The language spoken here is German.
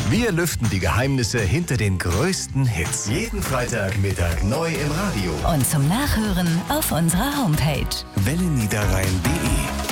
Wir lüften die Geheimnisse hinter den größten Hits. Jeden Freitagmittag neu im Radio. Und zum Nachhören auf unserer Homepage welleniederrhein.de